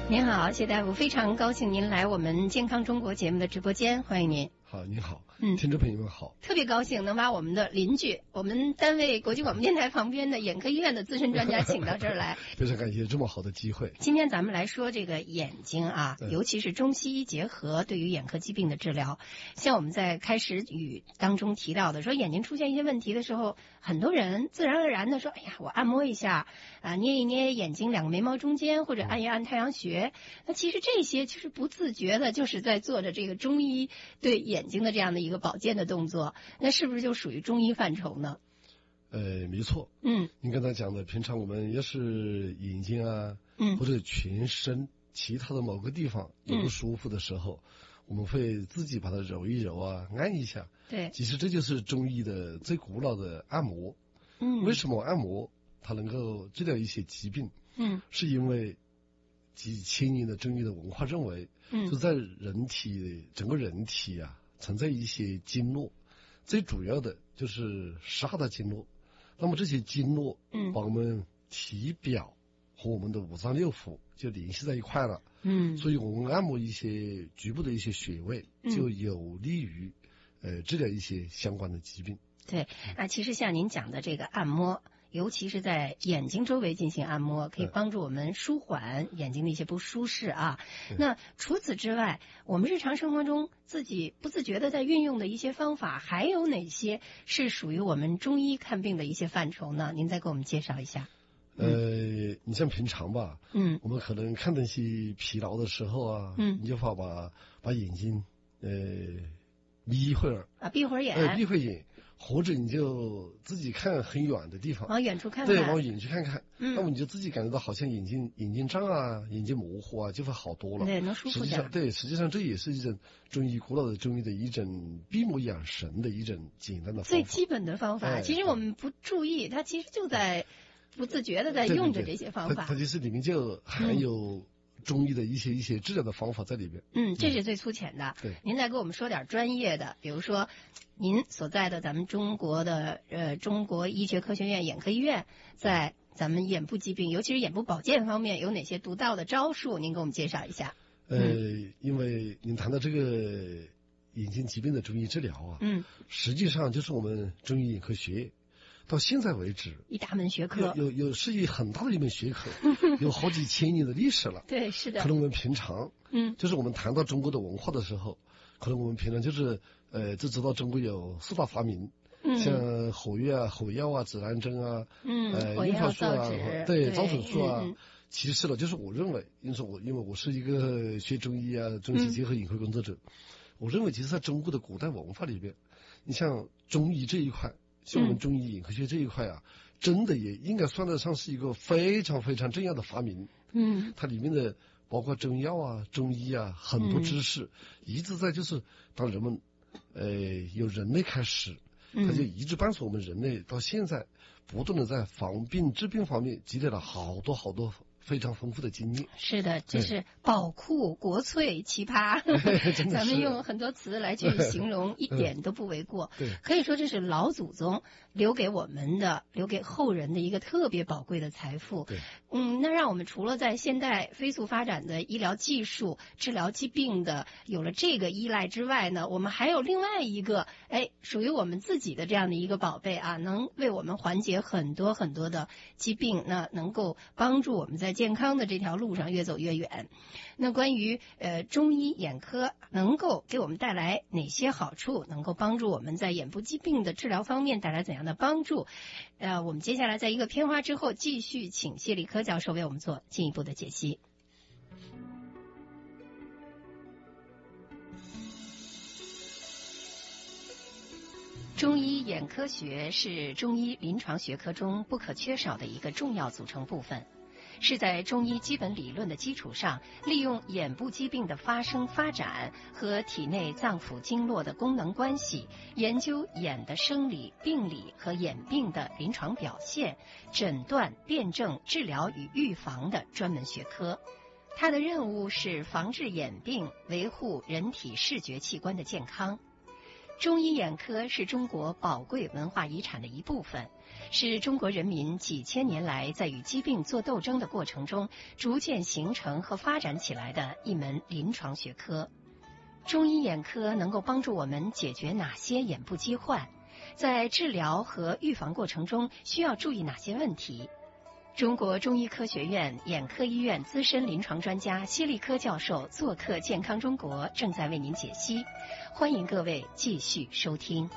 您好，谢大夫，非常高兴您来我们健康中国节目的直播间，欢迎您。 好，你好，听众朋友们好， 特别高兴能把我们的邻居，我们单位国际广播电台旁边的眼科医院的资深专家请到这儿来。 非常感谢这么好的机会。 今天咱们来说这个眼睛啊，尤其是中西医结合对于眼科疾病的治疗。像我们在开始语当中提到的，说眼睛出现一些问题的时候，很多人自然而然的说，哎呀，我按摩一下啊，捏一捏眼睛两个眉毛中间，或者按一按太阳穴。那其实这些其实不自觉的，就是在做着这个中医对眼睛的这样的一个保健的动作。那是不是就属于中医范畴呢？ 没错。您刚才讲的，平常我们要是眼睛啊，或者全身其他的某个地方有不舒服的时候，我们会自己把它揉一揉啊，按一下。 对， 其实这就是中医的最古老的按摩。为什么按摩它能够治疗一些疾病？是因为几千年的中医的文化认为，就在整个人体啊，存在一些经络，最主要的就是10大经络。那么这些经络，把我们体表和我们的五脏六腑就联系在一块了。所以我们按摩一些局部的一些穴位，就有利于治疗一些相关的疾病。 对，其实像您讲的这个按摩，尤其是在眼睛周围进行按摩，可以帮助我们舒缓眼睛的一些不舒适啊。那除此之外，我们日常生活中自己不自觉的在运用的一些方法，还有哪些是属于我们中医看病的一些范畴呢？您再给我们介绍一下。 你像平常吧，我们可能看东西疲劳的时候啊，你就把眼睛眯一会儿啊，闭会儿眼， 闭会眼。或者你就自己看很远的地方， 往远处看看， 对，往远去看看，那么你就自己感觉到好像眼睛胀啊，眼睛模糊啊，就会好多了， 对，能舒服点。 实际上这也是一种古老的中医的一种闭目养神的一种简单的方法， 最基本的方法。其实我们不注意，它其实就在不自觉的在用着这些方法。 它就是里面就含有中医的一些治疗的方法在里边。 这是最粗浅的。 对， 您再给我们说点专业的，比如说您所在的咱们中国的中国医学科学院眼科医院，在咱们眼部疾病，尤其是眼部保健方面，有哪些独到的招数？您给我们介绍一下。 因为您谈到这个眼睛疾病的中医治疗啊，实际上就是我们中医眼科学到现在为止， 一大门学科， 是一很大的一门学科，有好几千年的历史了。 对，是的。 可能我们平常，就是我们谈到中国的文化的时候，可能我们平常就是就知道中国有4大发明，像火药啊、指南针啊，樱花树啊，对，造纸术啊。其实呢，就是我认为，因为我是一个学中医啊、中西结合眼科工作者，我认为其实在中国的古代文化里边，你像中医这一块。像我们中医眼科学这一块啊，真的也应该算得上是一个非常非常重要的发明。它里面的包括中药啊、中医啊，很多知识一直在就是当人们有人类开始，它就一直伴随我们人类到现在，不断的在防病治病方面积累了好多非常丰富的经验。 是的，这是宝库、国粹、奇葩，咱们用很多词来去形容，一点都不为过。可以说这是老祖宗留给我们的、留给后人的一个特别宝贵的财富。那让我们除了在现代飞速发展的医疗技术治疗疾病的有了这个依赖之外呢，我们还有另外一个属于我们自己的这样的一个宝贝啊，能为我们缓解很多很多的疾病，那能够帮助我们在健康的这条路上越走越远。那关于中医眼科能够给我们带来哪些好处，能够帮助我们在眼部疾病的治疗方面带来怎样的帮助，我们接下来在一个片花之后继续请谢立科教授为我们做进一步的解析。中医眼科学是中医临床学科中不可缺少的一个重要组成部分，是在中医基本理论的基础上，利用眼部疾病的发生发展和体内脏腑经络的功能关系，研究眼的生理、病理和眼病的临床表现，诊断、辨证、治疗与预防的专门学科。它的任务是防治眼病，维护人体视觉器官的健康。 中医眼科是中国宝贵文化遗产的一部分，是中国人民几千年来在与疾病做斗争的过程中逐渐形成和发展起来的一门临床学科。中医眼科能够帮助我们解决哪些眼部疾患？在治疗和预防过程中需要注意哪些问题？中国中医科学院眼科医院资深临床专家谢立科教授做客健康中国，正在为您解析，欢迎各位继续收听。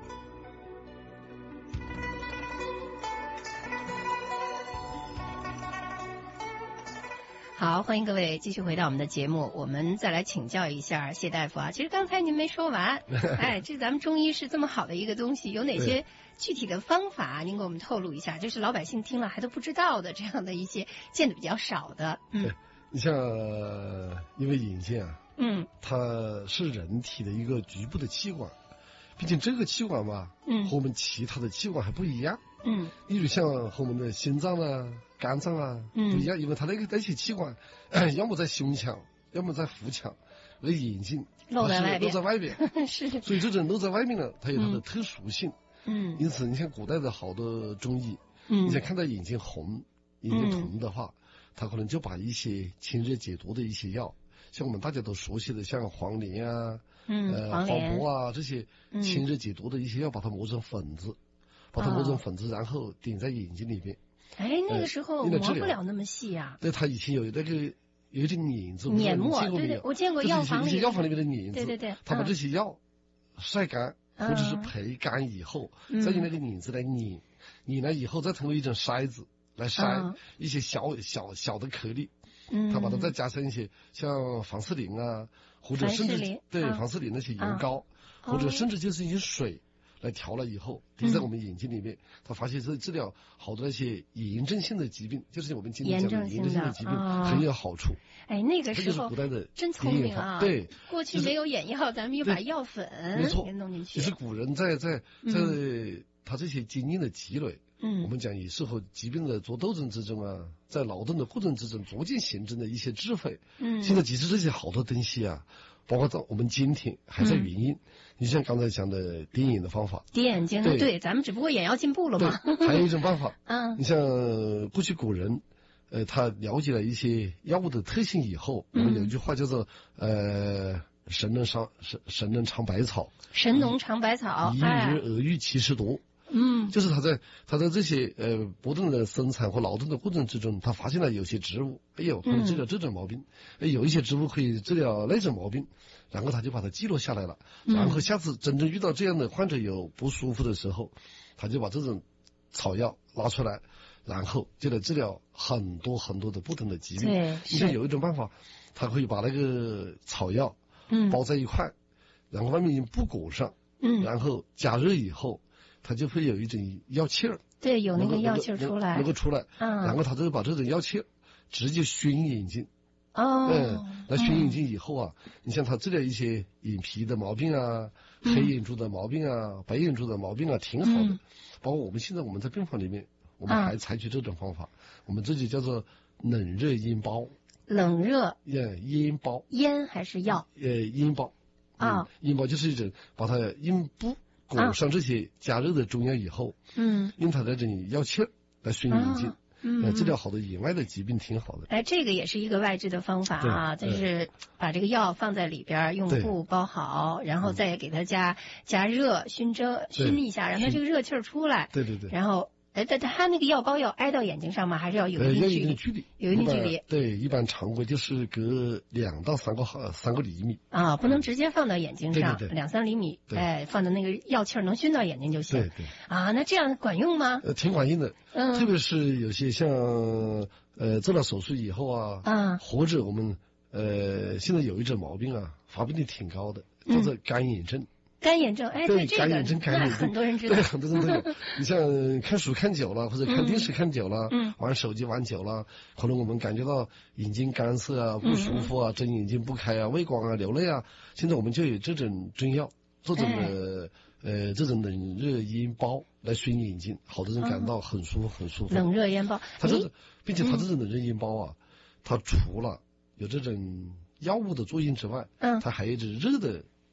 好，欢迎各位继续回到我们的节目，我们再来请教一下谢大夫啊。其实刚才您没说完，这咱们中医是这么好的一个东西，有哪些具体的方法您给我们透露一下，就是老百姓听了还都不知道的这样的一些见的比较少的。 对，你像因为眼睛啊，它是人体的一个局部的器官，并且这个器官吧，和我们其他的器官还不一样。例如像和我们的心脏啊、肝脏啊不一样，因为它那些器官，要么在胸腔，要么在腹腔，而眼睛露在外边， 是， 所以这种露在外面呢，它有它的特殊性。因此你像古代的好多中医，你想看到眼睛红、眼睛疼的话，他可能就把一些清热解毒的一些药，像我们大家都熟悉的像黄连啊、黄柏啊这些清热解毒的一些药，把它磨成粉子。然后点在眼睛里边。 那个时候磨不了那么细啊。 对，他以前有那个有一种碾子， 碾末，对，我见过药房里。 一些药房里面的碾子， 对， 他把这些药晒干或者是焙干以后，再用那个碾子来碾了以后，再通过一种筛子来筛一些小的颗粒。他把它再加上一些像凡士林啊，或者甚至凡士林那些油膏，或者甚至就是一些水。来调了以后滴在我们眼睛里面，他发现这治疗好多那些炎症性的疾病，就是我们今天讲的炎症性的疾病很有好处。 那个时候古代的真聪明啊！ 对， 过去没有眼药，咱们又把药粉没错弄进去。 就是古人在他这些经验的积累，我们讲也是和疾病的做斗争之中啊，在劳动的过程之中逐渐形成的一些智慧。现在其实这些好多东西啊，包括到我们今天还在运用。你像刚才讲的点眼的方法， 点眼睛的，对，咱们只不过眼药进步了嘛。 还有一种办法，你像过去古人，他了解了一些药物的特性以后，我们有一句话叫做神农尝百草， 神农尝百草， 一日而愈其实多。就是他在这些不断的生产和劳动的过程之中，他发现了有些植物，可以治疗这种毛病，有一些植物可以治疗那种毛病，然后他就把它记录下来了，然后下次真正遇到这样的患者有不舒服的时候，他就把这种草药拿出来，然后就来治疗很多很多的不同的疾病。你像有一种办法，他可以把那个草药包在一块，然后外面用布裹上，然后加热以后，它就会有一种药气儿， 对，有那个药气儿出来， 能够出来，然后他就把这种药气儿直接熏眼睛。那熏眼睛以后啊，你像他治疗一些眼皮的毛病啊、黑眼珠的毛病啊、白眼珠的毛病啊，挺好的。包括我们现在在病房里面，我们还采取这种方法，我们这就叫做冷热烟包。 冷热烟包， 烟还是药？ 烟包烟包就是一种把它用布裹上这些加热的中药以后，用它的这种药气来熏眼睛，治疗好多眼外的疾病挺好的。 这个也是一个外治的方法啊，就是把这个药放在里边，用布包好，然后再给它加热熏一下，让它这个热气儿出来。 对。 然后它那个药包要挨到眼睛上吗？还是要有一定距离？有一定距离。 对，一般常规就是隔2到3个厘米啊，不能直接放到眼睛上，2、3厘米，放的那个药气儿能熏到眼睛就行。 对啊，那这样管用吗？ 挺管用的，特别是有些像做了手术以后啊，或者我们现在有一种毛病啊，发病率挺高的，叫做干眼症。 干眼症， 对， 这个很多人知道， 对，很多人都有。你像看书看久了，或者看电视看久了，玩手机玩久了，可能我们感觉到眼睛干涩啊、不舒服啊、睁眼睛不开啊、畏光啊、流泪啊，现在我们就有这种中药，这种这种冷热烟包来熏眼睛，好多人感到很舒服，很舒服。 冷热烟包， 并且它这种冷热烟包啊，它除了有这种药物的作用之外，它还有一种热的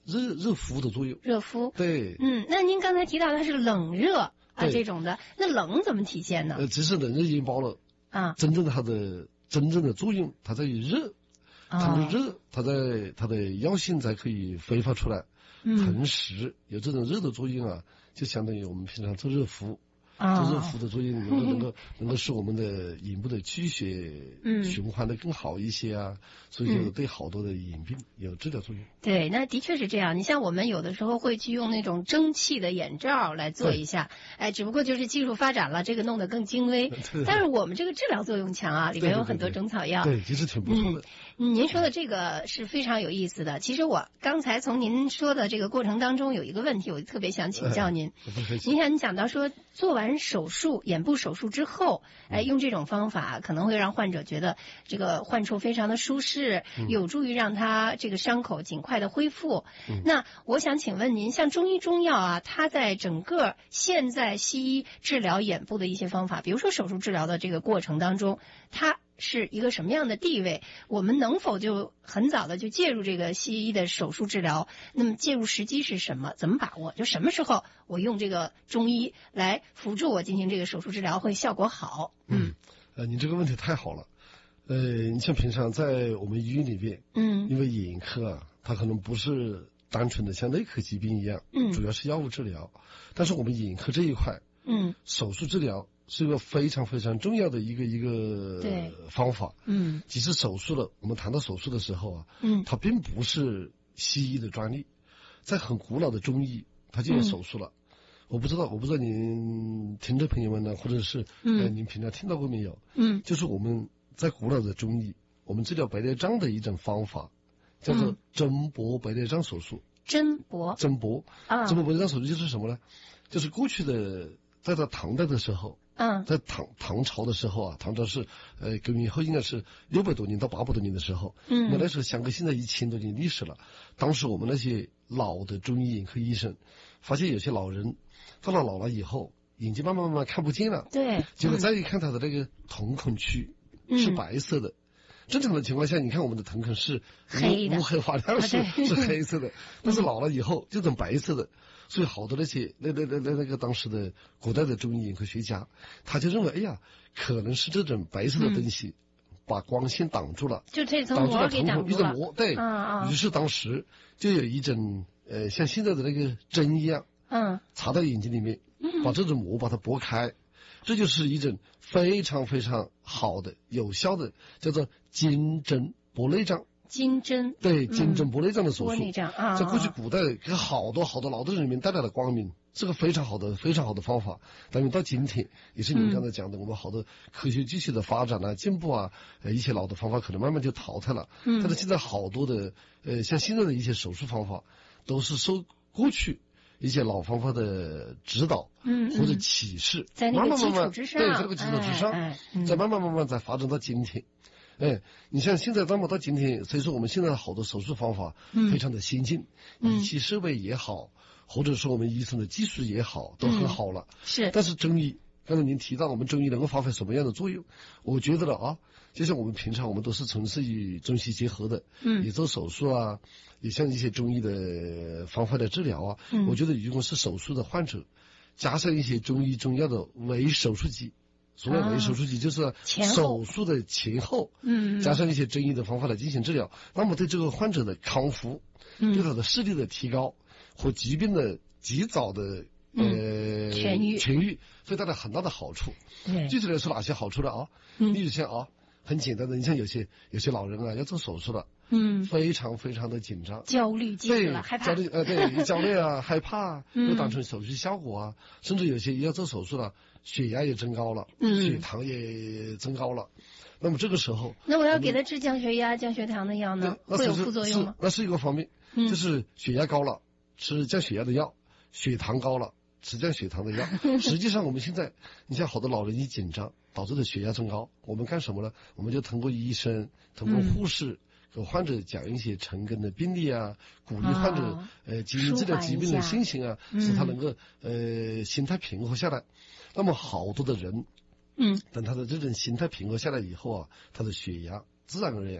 热敷的作用。 热敷。 对。 那您刚才提到它是冷热啊这种的，那冷怎么体现呢？ 其实冷热引爆了啊，真正的作用，它在于热。通过热，它的药性才可以挥发出来。同时有这种热的作用啊，就相当于我们平常做热敷。做热敷的作用能够使我们的眼部的气血循环的更好一些啊，所以就对好多的眼病有治疗作用。 对，那的确是这样。你像我们有的时候会去用那种蒸汽的眼罩来做一下，只不过就是技术发展了，这个弄得更精微。但是我们这个治疗作用强啊，里面有很多中草药。 对，其实挺不错的。 您说的这个是非常有意思的。其实我刚才从您说的这个过程当中有一个问题，我特别想请教您。您想，你讲到说做完手术，眼部手术之后，用这种方法可能会让患者觉得这个患处非常的舒适，有助于让他这个伤口尽快的恢复。那我想请问您，像中医中药啊，它在整个现在西医治疗眼部的一些方法，比如说手术治疗的这个过程当中，它是一个什么样的地位？我们能否就很早的就介入这个西医的手术治疗？那么介入时机是什么？怎么把握？就什么时候我用这个中医来辅助我进行这个手术治疗会效果好？ 你这个问题太好了。你像平常在我们医院里边，因为眼科啊，它可能不是单纯的像内科疾病一样，主要是药物治疗，但是我们眼科这一块，手术治疗是一个非常非常重要的一个方法。即使手术了，我们谈到手术的时候啊，它并不是西医的专利，在很古老的中医，它就有手术了。我不知道您听众朋友们呢，或者是您平常听到过没有？就是我们在古老的中医，我们治疗白内障的一种方法，叫做针薄白内障手术。针薄白内障手术就是什么呢？就是过去的在唐代的时候，在唐朝的时候啊，唐朝是革命以后应该是600多年到800多年的时候，那时候相隔现在1000多年历史了。当时我们那些老的中医眼科医生发现有些老人到了老了以后，眼睛慢慢看不见了，对，结果再一看他的那个瞳孔区是白色的。正常的情况下，你看我们的瞳孔是黑的， 乌黑发亮，是黑色的，但是老了以后就成白色的。所以好多那些那个当时的古代的中医眼科学家，他就认为，哎呀，可能是这种白色的东西把光线挡住了， 就这层膜给挡住了， 一层膜，对，于是当时就有一种像现在的那个针一样，插到眼睛里面，把这种膜把它拨开。这就是一种非常非常好的有效的叫做金针拨内障。 金针， 对，金针拨内障的手术， 在过去古代给好多老的人民带来了光明，是个非常好的方法。但是到今天，也是您刚才讲的，我们好多科学技术的发展啊、进步啊，一些老的方法可能慢慢就淘汰了。但是现在好多的像现在的一些手术方法，都是受过去一些老方法的指导，或者启示， 在那个基础之上， 对，在那个基础之上，再慢慢再发展到今天。你像现在到今天，所以说我们现在好多手术方法非常的先进，仪器设备也好，或者说我们医生的技术也好，都很好了。 是， 但是中医，刚才您提到我们中医能够发挥什么样的作用？我觉得了啊，就像我们平常我们都是从事与中西结合的，也做手术啊，也像一些中医的方法的治疗啊。我觉得如果是手术的患者，加上一些中医中药的微手术机。所谓微手术机就是手术的前后，加上一些中医的方法来进行治疗，那么对这个患者的康复，对他的视力的提高和疾病的及早的痊愈，会带来很大的好处。具体来说哪些好处呢？例如像很简单的，你像有些老人啊要做手术了，非常非常的紧张， 焦虑极了，害怕， 焦虑啊，害怕，又当成手术效果啊，甚至有些要做手术了，血压也增高了，血糖也增高了。那么这个时候， 那我要给他吃降血压、降血糖的药呢，会有副作用吗？ 那是一个方面，就是血压高了，吃降血压的药；血糖高了，吃降血糖的药。实际上我们现在，你像好多老人一紧张导致的血压增高，我们干什么呢？我们就通过医生、通过护士给患者讲一些成功的病例啊，鼓励患者进行治疗疾病的信心啊，使他能够心态平和下来。那么好多的人，等他的这种心态平和下来以后啊，他的血压自然而然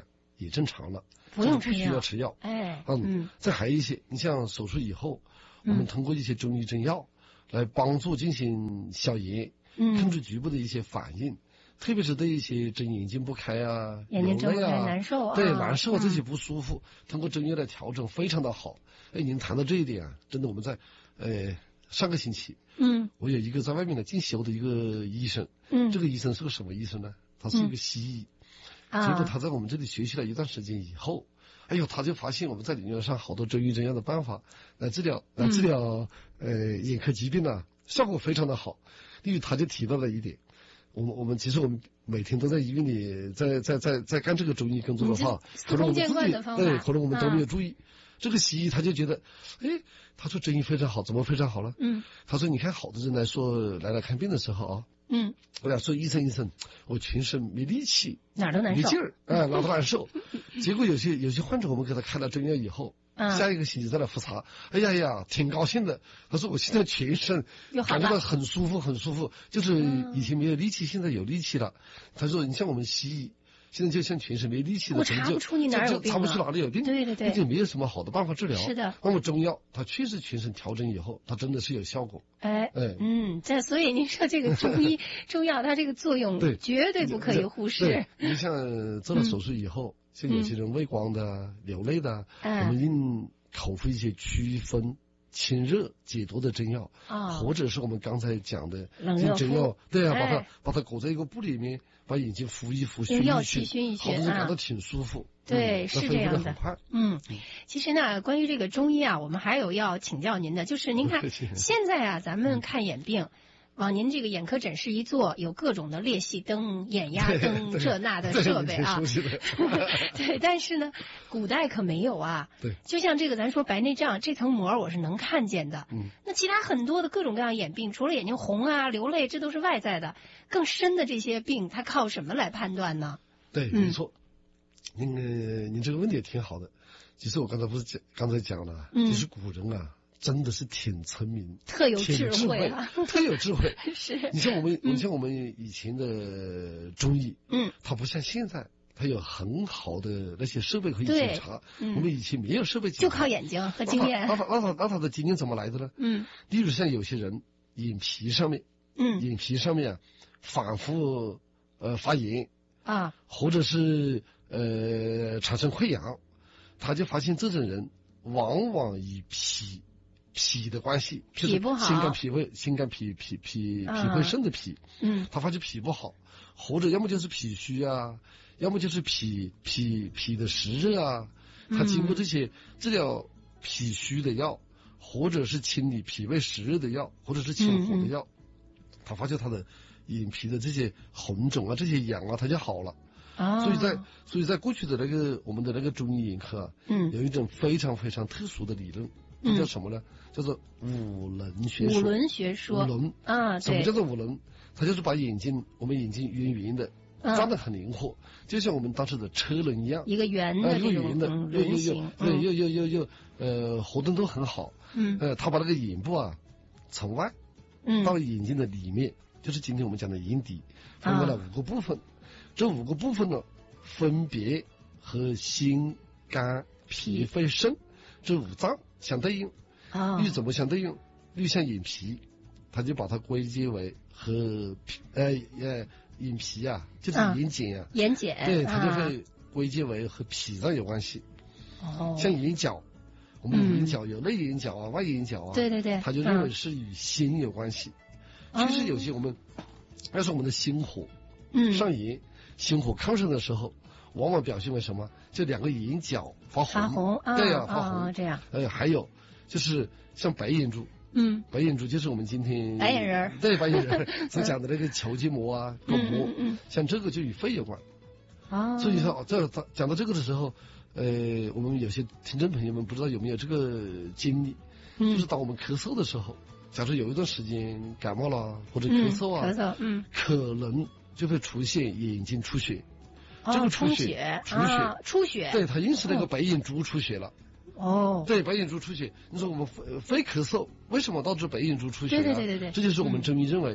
也正常了， 不用不需要吃药。再还有一些，你像手术以后，我们通过一些中医针药来帮助进行消炎，控制局部的一些反应。特别是对一些睁眼睛不开啊、 眼睛睁不开难受啊， 对难受这些不舒服，通过针药的调整非常的好。您谈到这一点啊，真的我们在上个星期，我有一个在外面的进修的一个医生，这个医生是个什么医生呢？他是一个西医，结果他在我们这里学习了一段时间以后，他就发现我们在临床上好多中医针药的办法来治疗眼科疾病呢，效果非常的好。因为他就提到了一点。我们其实我们每天都在医院里在干这个中医工作的话，可能我们自己可能我们都没有注意。这个西医他就觉得，他说中医非常好，怎么非常好了？他说你看好多人来看病的时候啊，我俩说医生，我全身没力气， 哪儿都难受， 没劲儿，哪都难受。结果有些患者我们给他开了中药以后。下一个星期再来复查，挺高兴的。他说我现在全身感觉到很舒服，就是以前没有力气，现在有力气了。他说你像我们西医，现在就像全身没力气的， 我查不出你哪有病， 查不出哪里有病， 对， 就没有什么好的办法治疗。 是的， 那么中药它确实全身调整以后，它真的是有效果。 所以您说这个中药它这个作用绝对不可以忽视。 你像做了手术以后。像有些人畏光的、流泪的，我们用口服一些祛风、清热、解毒的针药，或者是我们刚才讲的用针药，把它裹在一个布里面，把眼睛敷一敷，熏一熏，好多人感到挺舒服。 对，是这样的。其实呢，关于这个中医啊，我们还有要请教您的，就是您看现在啊，咱们看眼病。往您这个眼科诊室一坐，有各种的裂隙灯、眼压灯这那的设备啊。对，但是呢，古代可没有啊。 对， 就像这个咱说白内障这层膜我是能看见的。那其他很多的各种各样眼病，除了眼睛红啊、流泪，这都是外在的。更深的这些病，它靠什么来判断呢？ 对，没错。您这个问题也挺好的。其实我刚才讲了，就是古人啊。真的是挺聪明， 特有智慧啊， 特有智慧。 是， 你像我们以前的中医，它不像现在，它有很好的那些设备可以检查。我们以前没有设备检查， 就靠眼睛和经验。 那他的经验怎么来的呢？例如像有些人眼皮上面啊反复发炎啊， 或者是产生溃疡，他就发现这种人往往以脾的关系， 脾不好， 心肝脾会肾的脾，他发觉脾不好，或者要么就是脾虚啊，要么就是脾的湿热啊，他经过这些治疗脾虚的药，或者是清理脾胃湿热的药，或者是清火的药，他发觉他的眼皮的这些红肿啊、这些痒啊，他就好了。所以在过去的我们的那个中医眼科有一种非常非常特殊的理论。叫什么呢？叫做五轮学说。 五轮学说。 五轮啊，什么叫做五轮？它就是把我们眼睛圆圆的，转得很灵活，就像我们当时的车轮一样， 一个圆的这种轮形， 又活动都很好。他把那个眼部啊，从外到眼睛的里面，就是今天我们讲的眼底，分为了5个部分。这5个部分呢，分别和心、肝、脾、肺、肾这5脏相对应。又怎么相对应？又像眼皮，他就把它归结为和眼皮啊，就是眼睑啊， 眼睑， 对，他就会归结为和脾脏有关系。像眼角，我们眼角有内眼角啊、外眼角啊， 对， 他就认为是与心有关系。其实有些要是我们的心火上炎、心火亢盛的时候，往往表现为什么？就2个眼角发红，对呀，发红这样。 还有就是像白眼珠，白眼珠就是我们今天白眼人， 对，白眼人所讲的那个球结膜啊、巩膜，像这个就与肺有关。所以说讲到这个的时候，我们有些听众朋友们不知道有没有这个经历，就是当我们咳嗽的时候，假如有一段时间感冒了或者咳嗽啊，可能就会出现眼睛出血。这个出血，对，它因此那个白眼珠出血了。对，白眼珠出血。你说我们非咳嗽，为什么导致白眼珠出血啊？ 对， 这就是我们中医认为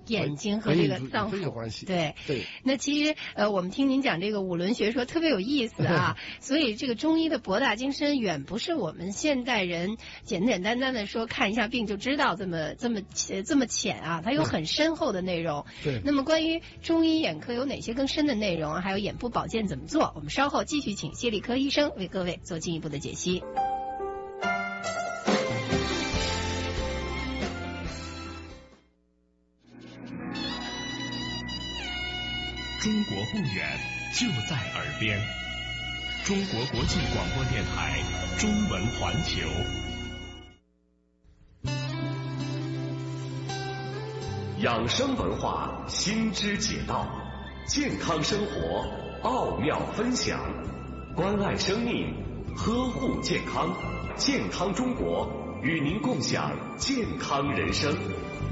眼睛和这个脏腑有关系。 对对。 那其实我们听您讲这个五轮学说特别有意思啊，所以这个中医的博大精深远不是我们现代人简简单单的说看一下病就知道这么浅啊，它有很深厚的内容。 对。 那么关于中医眼科有哪些更深的内容，还有眼部保健怎么做，我们稍后继续请谢立科医生为各位做进一步的解析。 中国不远，就在耳边。中国国际广播电台中文环球。 养生文化，新知解道，健康生活奥妙分享，关爱生命，呵护健康，健康中国，与您共享健康人生。